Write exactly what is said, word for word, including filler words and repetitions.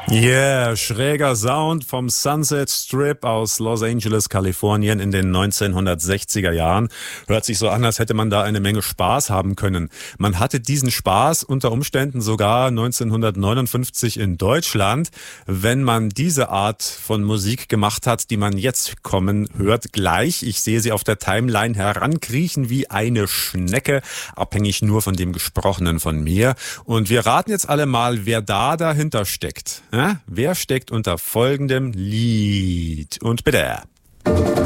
Yeah, schräger Sound vom Sunset Strip aus Los Angeles, Kalifornien in den neunzehnhundertsechziger Jahren. Hört sich so an, als hätte man da eine Menge Spaß haben können. Man hatte diesen Spaß unter Umständen sogar neunzehnhundertneunundfünfzig in Deutschland, wenn man diese Art von Musik gemacht hat, die man jetzt kommen hört gleich. Ich sehe sie auf der Timeline herankriechen wie eine Schnecke, abhängig nur von dem Gesprochenen von mir. Und wir raten jetzt alle mal, wer da dahinter steckt. Ja? Wer steckt unter folgendem Lied? Und bitte.